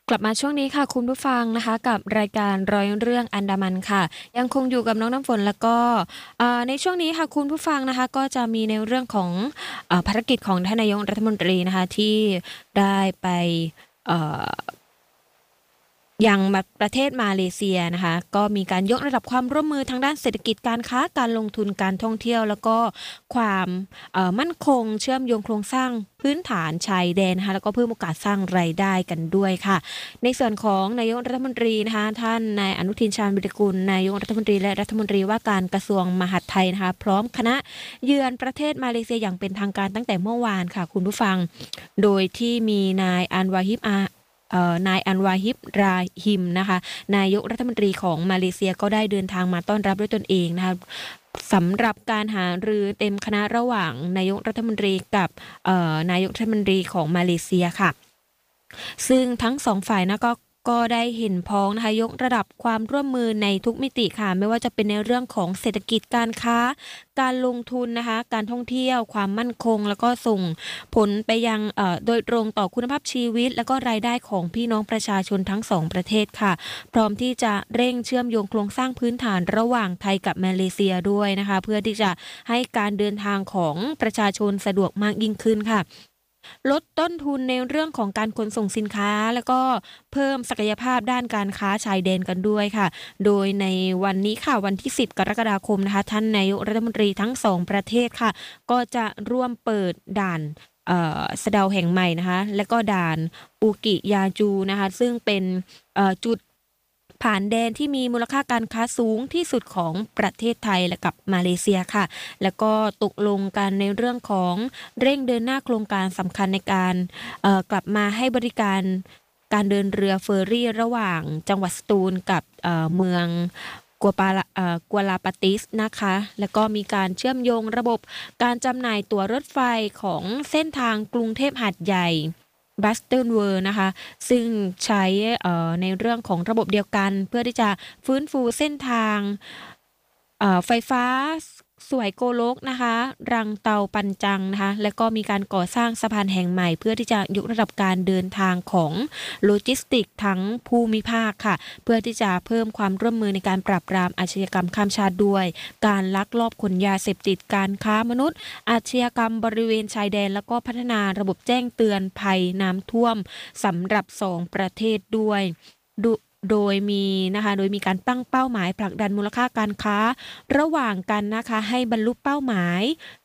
กลับมาช่วงนี้ค่ะคุณผู้ฟังนะคะกับรายการร้อยเรื่องอันดามันค่ะยังคงอยู่กับน้องน้ำฝนแล้วก็ในช่วงนี้ค่ะคุณผู้ฟังนะคะก็จะมีในเรื่องของภารกิจของท่านนายกรัฐมนตรีนะคะที่ได้ไปเอ่อ อย่างประเทศมาเลเซียนะคะก็มีการยกระดับความร่วมมือทางด้านเศรษฐกิจการค้าการลงทุนการท่องเที่ยวแล้วก็ความมั่นคงเชื่อมโยงโครงสร้างพื้นฐานชายแดนนะคะแล้วก็เพิ่มโอกาสสร้างรายได้กันด้วยค่ะในส่วนของนายกรัฐมนตรีนะคะท่านนายอนุทินชาญวิรกูลนายกรัฐมนตรีและรัฐมนตรีว่าการกระทรวงมหาดไทยนะคะพร้อมคณะเยือนประเทศมาเลเซียอย่างเป็นทางการตั้งแต่เมื่อวานค่ะคุณผู้ฟังโดยที่มีนายอันวาฮิบนายอันวาฮิบราฮิมนะคะนายกรัฐมนตรีของมาเลเซียก็ได้เดินทางมาต้อนรับด้วยตนเองนะคะสำหรับการหารือเต็มคณะระหว่างนายกรัฐมนตรีกับนายกรัฐมนตรีของมาเลเซียค่ะซึ่งทั้งสองฝ่ายนะก็ได้เห็นพ้องนะคะยกระดับความร่วมมือในทุกมิติค่ะไม่ว่าจะเป็นในเรื่องของเศรษฐกิจการค้าการลงทุนนะคะการท่องเที่ยวความมั่นคงแล้วก็ส่งผลไปยังโดยตรงต่อคุณภาพชีวิตแล้วก็รายได้ของพี่น้องประชาชนทั้งสองประเทศค่ะพร้อมที่จะเร่งเชื่อมโยงโครงสร้างพื้นฐานระหว่างไทยกับมาเลเซียด้วยนะคะเพื่อที่จะให้การเดินทางของประชาชนสะดวกมากยิ่งขึ้นค่ะ ลดต้นทุนในเรื่องของการขนส่งสินค้าแล้วก็เพิ่มศักยภาพด้านการค้าชายแดนกันด้วยค่ะโดยในวันนี้ค่ะวันที่10กรกฎาคมนะคะท่านนายกรัฐมนตรีทั้งสองประเทศค่ะก็จะร่วมเปิดด่านสะเดาแห่งใหม่นะคะและก็ด่านอูกิยาจูนะคะซึ่งเป็นจุดผ่านแดนที่มีมูลค่าการค้าสูงที่สุดของประเทศไทยและกับมาเลเซียค่ะแล้วก็ตกลงกันในเรื่องของเร่งเดินหน้าโครงการสำคัญในการกลับมาให้บริการการเดินเรือเฟอร์รี่ระหว่างจังหวัดสตูลกับเมืองกัวลาปาติสนะคะแล้วก็มีการเชื่อมโยงระบบการจำหน่ายตั๋วรถไฟของเส้นทางกรุงเทพหาดใหญ่ บัสเทิลเวิร์นะคะซึ่งใช้ในเรื่องของระบบเดียวกันเพื่อที่จะฟื้นฟูเส้นทางไฟฟ้าสวยโกลกนะคะรังเตาปันจังนะคะและก็มีการก่อสร้างสะพานแห่งใหม่เพื่อที่จะยกระดับการเดินทางของโลจิสติกทั้งภูมิภาคค่ะเพื่อที่จะเพิ่มความร่วมมือในการปราบปรามอาชญากรรมข้ามชาติด้วยการลักลอบขนยาเสพติดการค้ามนุษย์อาชญากรรมบริเวณชายแดนแล้วก็พัฒนาระบบแจ้งเตือนภัยน้ำท่วมสำหรับสองประเทศด้วยดูโดยมีการตั้งเป้าหมายผลักดันมูลค่าการค้าระหว่างกันนะคะให้บรรลุเป้าหมาย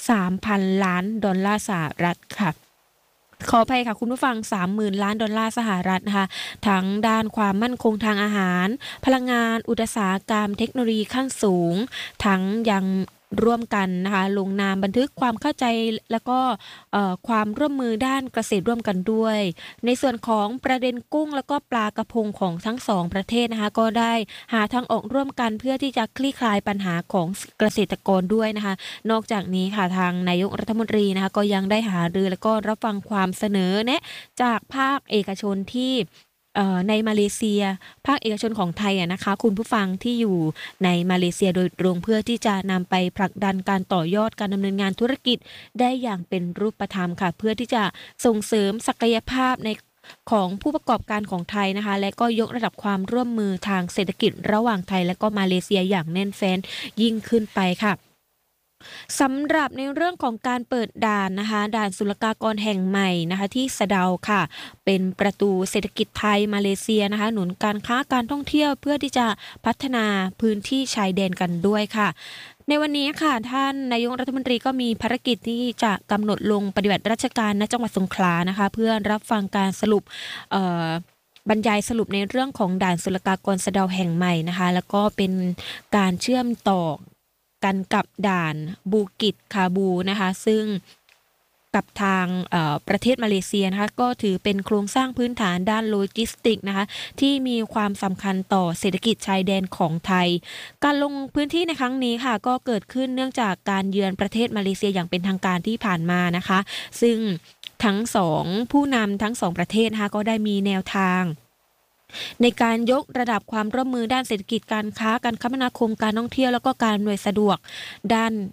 3,000 ล้านดอลลาร์สหรัฐค่ะขออภัยค่ะคุณผู้ฟัง 30,000 ล้านดอลลาร์สหรัฐนะคะทั้งด้านความมั่นคงทางอาหารพลังงานอุตสาหกรรมเทคโนโลยีขั้นสูงทั้งยังร่วมกันนะคะลงนามบันทึกความเข้าใจแล้วก็ความร่วมมือด้านเกษตรร่วมกันด้วยในส่วนของประเด็นกุ้งแล้วก็ปลากระพงของทั้งสองประเทศนะคะก็ได้หาทางออกร่วมกันเพื่อที่จะคลี่คลายปัญหาของเกษตรกรด้วยนะคะนอกจากนี้ค่ะทางนายกรัฐมนตรีนะคะก็ยังได้หารือแล้วก็รับฟังความเสนอแนะจากภาคเอกชนที่ในมาเลเซียภาคเอกชนของไทยนะคะคุณผู้ฟังที่อยู่ในมาเลเซียโดยตรงเพื่อที่จะนำไปผลักดันการต่อยอดการดำเนินงานธุรกิจได้อย่างเป็นรูปธรรมค่ะเพื่อที่จะส่งเสริมศักยภาพในของผู้ประกอบการของไทยนะคะและก็ยกระดับความร่วมมือทางเศรษฐกิจระหว่างไทยและก็มาเลเซียอย่างแน่นแฟ้นยิ่งขึ้นไปค่ะ สำหรับในเรื่องของการเปิดด่านนะคะด่านศุลกากรแห่งใหม่นะคะที่สะเดาค่ะเป็นประตูเศรษฐกิจไทยมาเลเซียนะคะหนุนการค้าการท่องเที่ยวเพื่อที่จะพัฒนาพื้นที่ชายแดนกันด้วยค่ะในวันนี้ค่ะท่านนายกรัฐมนตรีก็มีภารกิจที่จะกำหนดลงปฏิบัติราชการณจังหวัดสงขลานะคะเพื่อรับฟังการสรุปเอ่อบรรยายสรุปในเรื่องของด่านศุลกากรสะเดาแห่งใหม่นะคะแล้วก็เป็นการเชื่อมต่อกันกับด่านบูกิตคาบูนะคะซึ่งกับทางประเทศมาเลเซียนะคะก็ถือเป็นโครงสร้างพื้นฐานด้านโลจิสติกนะคะที่มีความสำคัญต่อเศรษฐกิจชายแดนของไทยการลงพื้นที่ในครั้งนี้ค่ะก็เกิดขึ้นเนื่องจากการเยือนประเทศมาเลเซียอย่างเป็นทางการที่ผ่านมานะคะซึ่งทั้งสองผู้นำทั้งสองประเทศนะคะก็ได้มีแนวทางในการยกระดับความร่วมมือด้านเศรษฐกิจการค้าการคมนาคมการท่องเที่ยวแล้วก็การอำนวยสะดวกด้าน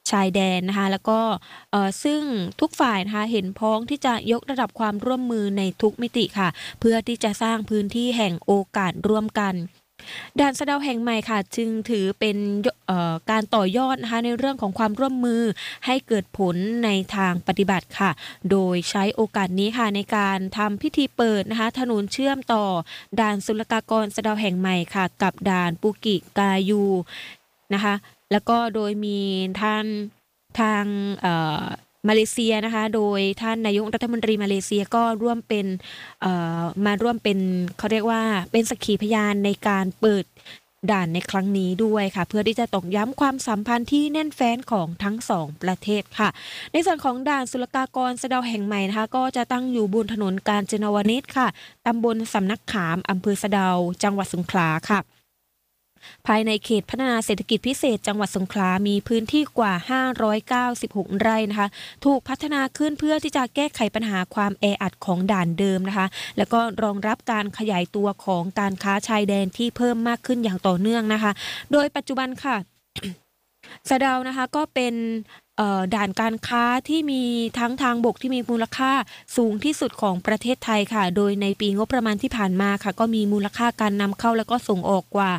ชายแดนนะคะแล้วก็ซึ่งทุกฝ่ายนะคะเห็นพ้องที่จะยกระดับความร่วมมือในทุกมิติค่ะเพื่อที่จะสร้างพื้นที่แห่งโอกาสร่วมกันด่านสะเดาแห่งใหม่ค่ะจึงถือเป็นการต่อยอดนะคะในเรื่องของความร่วมมือให้เกิดผลในทางปฏิบัติค่ะโดยใช้โอกาสนี้ค่ะในการทำพิธีเปิดนะคะถนนเชื่อมต่อด่านศุลกากรสะเดาแห่งใหม่ค่ะกับด่านปุกิกายูนะคะแล้วก็โดยมีทางมาเลเซียนะคะโดยท่านนายกรัฐมนตรีมาเลเซียก็ร่วมเป็นมาร่วมเป็นเขาเรียกว่าเป็นสักขีพยานในการเปิดด่านในครั้งนี้ด้วยค่ะเพื่อที่จะตอกย้ำความสัมพันธ์ที่แน่นแฟ้นของทั้งสองประเทศค่ะในส่วนของด่านศุลกากรสะเดาแห่งใหม่นะคะก็จะตั้งอยู่บนถนนกาญจนวนิชค่ะตำบลสำนักขามอำเภอสะเดาจังหวัดสงขลาค่ะภายในเขตพัฒนาเศรษฐกิจพิเศษจังหวัดสงขลามีพื้นที่กว่า596ไร่นะคะถูกพัฒนาขึ้นเพื่อที่จะแก้ไขปัญหาความแออัดของด่านเดิมนะคะแล้วก็รองรับการขยายตัวของการค้าชายแดนที่เพิ่มมากขึ้นอย่างต่อเนื่องนะคะโดยปัจจุบันค่ะ สะเดานะคะก็เป็นด่านการค้าที่มีทั้งทางบกที่มีมูลค่าสูงที่สุดของประเทศไทยค่ะโดยในปีงบประมาณที่ผ่านมาค่ะก็มีมูลค่าการนำเข้าแล้วก็ส่งออกกว่า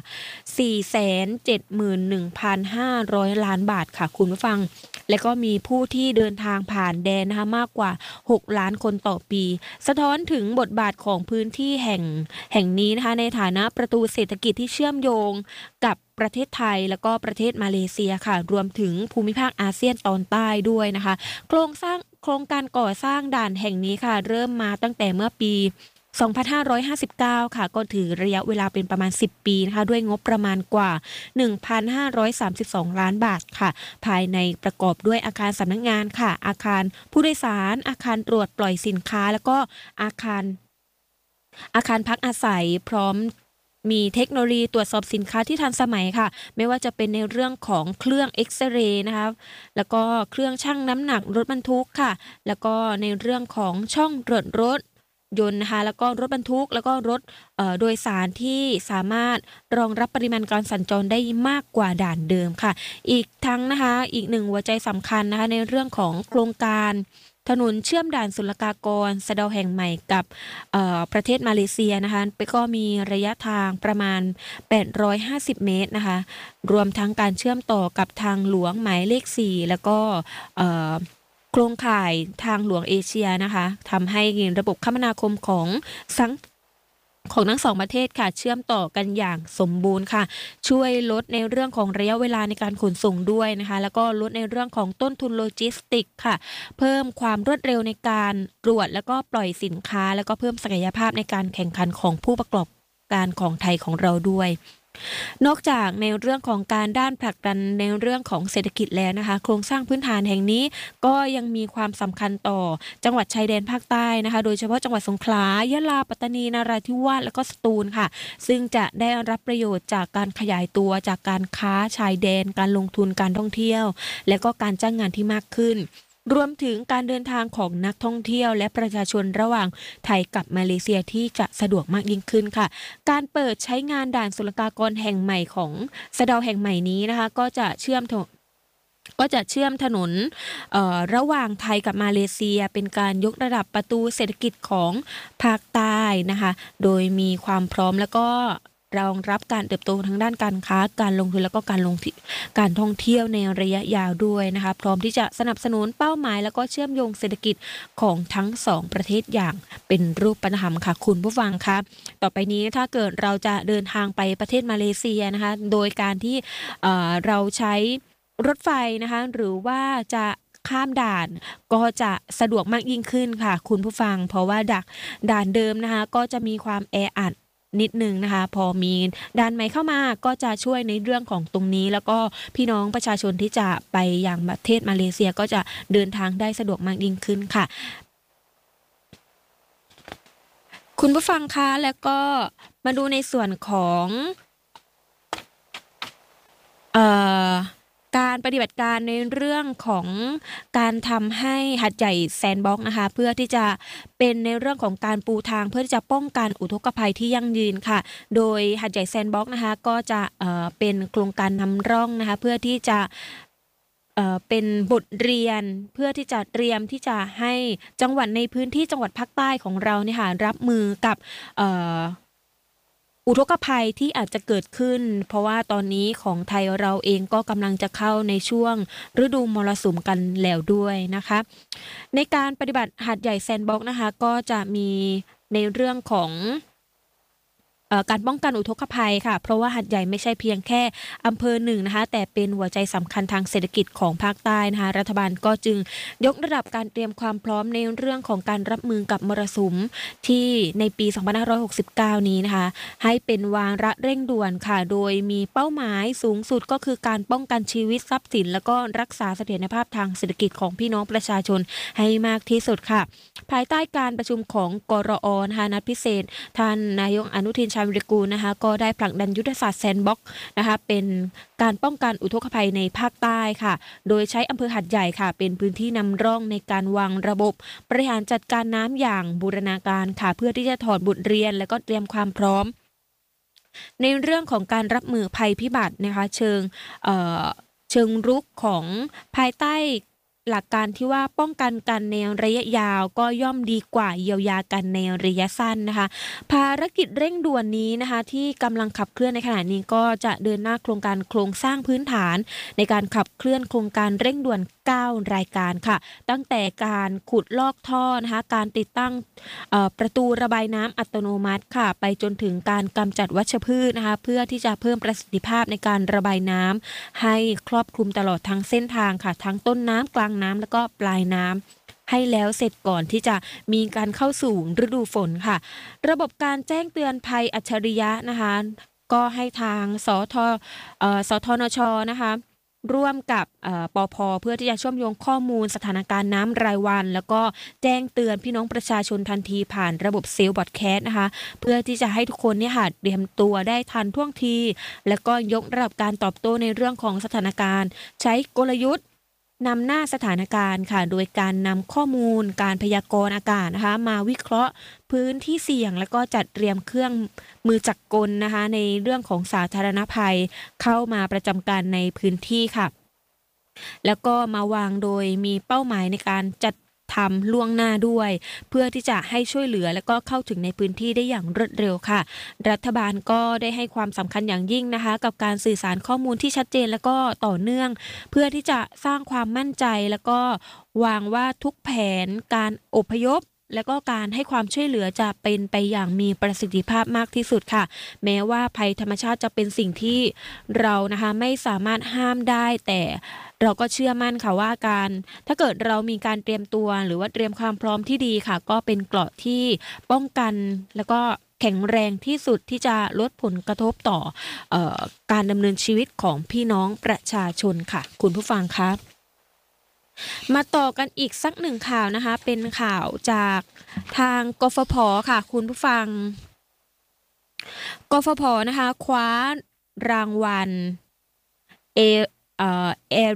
471,500 ล้านบาทค่ะคุณผู้ฟังและก็มีผู้ที่เดินทางผ่านแดนนะคะมากกว่า6ล้านคนต่อปีสะท้อนถึงบทบาทของพื้นที่แห่งนี้นะคะในฐานะประตูเศรษฐกิจที่เชื่อมโยงกับประเทศไทยแล้วก็ประเทศมาเลเซียค่ะรวมถึงภูมิภาคอาเซียนตอนใต้ด้วยนะคะโครงการก่อสร้างด่านแห่งนี้ค่ะเริ่มมาตั้งแต่เมื่อปี2559ค่ะก็ถือระยะเวลาเป็นประมาณ10ปีนะคะด้วยงบประมาณกว่า 1,532 ล้านบาทค่ะภายในประกอบด้วยอาคารสำนักงานค่ะอาคารผู้โดยสารอาคารตรวจปล่อยสินค้าแล้วก็อาคารพักอาศัยพร้อมมีเทคโนโลยีตรวจสอบสินค้าที่ทันสมัยค่ะไม่ว่าจะเป็นในเรื่องของเครื่องเอ็กซเรย์นะคะแล้วก็เครื่องชั่งน้ำหนักรถบรรทุกค่ะแล้วก็ในเรื่องของช่องตรวจรถยนต์นะคะแล้วก็รถบรรทุกแล้วก็รถโดยสารที่สามารถรองรับปริมาณการสัญจรได้มากกว่าด่านเดิมค่ะอีกทั้งนะคะอีกหนึ่งหัวใจสำคัญนะคะในเรื่องของโครงการถนนเชื่อมด่านศุลกากรสะเดาแห่งใหม่กับประเทศมาเลเซียนะคะก็มีระยะทางประมาณ850เมตรนะคะรวมทั้งการเชื่อมต่อกับทางหลวงหมายเลข4แล้วก็โครงข่ายทางหลวงเอเชียนะคะทำให้ระบบคมนาคมของทั้งสองประเทศค่ะเชื่อมต่อกันอย่างสมบูรณ์ค่ะช่วยลดในเรื่องของระยะเวลาในการขนส่งด้วยนะคะแล้วก็ลดในเรื่องของต้นทุนโลจิสติกค่ะเพิ่มความรวดเร็วในการตรวจแล้วก็ปล่อยสินค้าแล้วก็เพิ่มศักยภาพในการแข่งขันของผู้ประกอบการของไทยของเราด้วยนอกจากในเรื่องของการด้านผลักดันในเรื่องของเศรษฐกิจแล้วนะคะโครงสร้างพื้นฐานแห่งนี้ก็ยังมีความสำคัญต่อจังหวัดชายแดนภาคใต้นะคะโดยเฉพาะจังหวัดสงขลายะลาปัตตานีนราธิวาสและก็สตูลค่ะซึ่งจะได้รับประโยชน์จากการขยายตัวจากการค้าชายแดนการลงทุนการท่องเที่ยวและก็การจ้างงานที่มากขึ้นรวมถึงการเดินทางของนักท่องเที่ยวและประชาชนระหว่างไทยกับมาเลเซียที่จะสะดวกมากยิ่งขึ้นค่ะการเปิดใช้งานด่านศุลกากรแห่งใหม่ของสะเดาแห่งใหม่นี้นะคะก็จะเชื่อมถนนระหว่างไทยกับมาเลเซียเป็นการยกระดับประตูเศรษฐกิจของภาคใต้นะคะโดยมีความพร้อมแล้วก็รองรับการเติบโตทางด้านการค้าการลงทุนแล้วก็การท่องเที่ยวในระยะยาวด้วยนะคะพร้อมที่จะสนับสนุนเป้าหมายแล้วก็เชื่อมโยงเศรษฐกิจของทั้งสองประเทศอย่างเป็นรูปธรรมค่ะคุณผู้ฟังคะต่อไปนี้ถ้าเกิดเราจะเดินทางไปประเทศมาเลเซียนะคะโดยการที่เราใช้รถไฟนะคะหรือว่าจะข้ามด่านก็จะสะดวกมากยิ่งขึ้นค่ะคุณผู้ฟังเพราะว่าด่านเดิมนะคะก็จะมีความแออัดนิดนึงนะคะพอมีด่านใหม่เข้ามาก็จะช่วยในเรื่องของตรงนี้แล้วก็พี่น้องประชาชนที่จะไปยังประเทศมาเลเซียก็จะเดินทางได้สะดวกมากยิ่งขึ้นค่ะคุณผู้ฟังคะแล้วก็มาดูในส่วนของเอ่อการปฏิบัติการในเรื่องของการทำให้หาดใหญ่แซนด์บ็อกซ์นะคะเพื่อที่จะเป็นในเรื่องของการปูทางเพื่อที่จะป้องกันอุทกภัยที่ยั่งยืนค่ะโดยหาดใหญ่แซนด์บ็อกซ์นะคะก็จะเป็นโครงการนำร่องนะคะเพื่อที่จะเป็นบทเรียนเพื่อที่จะเตรียมที่จะให้จังหวัดในพื้นที่จังหวัดภาคใต้ของเราเนี่ยค่ะรับมือกับเอ่ออุทกภัยที่อาจจะเกิดขึ้นเพราะว่าตอนนี้ของไทยเราเองก็กำลังจะเข้าในช่วงฤดูมรสุมกันแล้วด้วยนะคะในการปฏิบัติหาดใหญ่แซนด์บ็อกซ์นะคะก็จะมีในเรื่องของการป้องกันอุทกภัยค่ะเพราะว่าหาดใหญ่ไม่ใช่เพียงแค่อำเภอหนึ่งนะคะแต่เป็นหัวใจสำคัญทางเศรษฐกิจของภาคใต้นะคะรัฐบาลก็จึงยกระดับการเตรียมความพร้อมในเรื่องของการรับมือกับมรสุมที่ในปี 2569 นี้นะคะให้เป็นวาระเร่งด่วนค่ะโดยมีเป้าหมายสูงสุดก็คือการป้องกันชีวิตทรัพย์สินแล้วก็รักษาเสถียรภาพทางเศรษฐกิจของพี่น้องประชาชนให้มากที่สุดค่ะภายใต้การประชุมของกรอนะคะนัดพิเศษท่านนายกอนุทินชาญวิรกูลนะคะก็ได้ผลักดันยุทธศาสตร์แซนด์บ็อกซ์นะคะเป็นการป้องกันอุทกภัยในภาคใต้ค่ะโดยใช้อำเภอหาดใหญ่ค่ะเป็นพื้นที่นำร่องในการวางระบบบริหารจัดการน้ำอย่างบูรณาการค่ะเพื่อที่จะถอดบทเรียนและก็เตรียมความพร้อมในเรื่องของการรับมือภัยพิบัตินะคะเชิงรุกของภายใต้หลักการที่ว่าป้องกันกันในระยะยาวก็ย่อมดีกว่าเยียวยากันในระยะสั้นนะคะภารกิจเร่งด่วนนี้นะคะที่กำลังขับเคลื่อนในขณะนี้ก็จะเดินหน้าโครงการโครงสร้างพื้นฐานในการขับเคลื่อนโครงการเร่งด่วน9รายการค่ะตั้งแต่การขุดลอกท่อนะคะการติดตั้งประตูระบายน้ำอัตโนมัติค่ะไปจนถึงการกำจัดวัชพืชนะคะเพื่อที่จะเพิ่มประสิทธิภาพในการระบายน้ำให้ครอบคลุมตลอดทั้งเส้นทางค่ะทั้งต้นน้ำกลางน้ำแล้วก็ปลายน้ำให้แล้วเสร็จก่อนที่จะมีการเข้าสู่ฤดูฝนค่ะระบบการแจ้งเตือนภัยอัจฉริยะนะคะก็ให้ทางสทนชนะคะร่วมกับปภเพื่อที่จะเชื่อมโยงข้อมูลสถานการณ์น้ำรายวันแล้วก็แจ้งเตือนพี่น้องประชาชนทันทีผ่านระบบเซลล์บอดแคสต์นะคะเพื่อที่จะให้ทุกคนเนี่ยค่ะเตรียมตัวได้ทันท่วงทีแล้วก็ยกระดับการตอบโต้ในเรื่องของสถานการณ์ใช้กลยุทธ์นำหน้าสถานการณ์ค่ะโดยการนำข้อมูลการพยากรณ์อากาศนะคะมาวิเคราะห์พื้นที่เสี่ยงแล้วก็จัดเตรียมเครื่องมือจักรกลนะคะในเรื่องของสาธารณภัยเข้ามาประจำการในพื้นที่ค่ะแล้วก็มาวางโดยมีเป้าหมายในการจัดทำล่วงหน้าด้วยเพื่อที่จะให้ช่วยเหลือและก็เข้าถึงในพื้นที่ได้อย่างรวดเร็วค่ะรัฐบาลก็ได้ให้ความสำคัญอย่างยิ่งนะคะกับการสื่อสารข้อมูลที่ชัดเจนและก็ต่อเนื่องเพื่อที่จะสร้างความมั่นใจแล้วก็วางว่าทุกแผนการอพยพแล้วก็การให้ความช่วยเหลือจะเป็นไปอย่างมีประสิทธิภาพมากที่สุดค่ะแม้ว่าภัยธรรมชาติจะเป็นสิ่งที่เรานะคะไม่สามารถห้ามได้แต่เราก็เชื่อมั่นค่ะว่าถ้าเกิดเรามีการเตรียมตัวหรือว่าเตรียมความพร้อมที่ดีค่ะก็เป็นเกราะที่ป้องกันแล้วก็แข็งแรงที่สุดที่จะลดผลกระทบต่อการดำเนินชีวิตของพี่น้องประชาชนค่ะคุณผู้ฟังคะมาต่อกันอีกสักหนึ่งข่าวนะคะเป็นข่าวจากทางกฟผ.ค่ะคุณผู้ฟังกฟผ.นะคะคว้ารางวัลเอ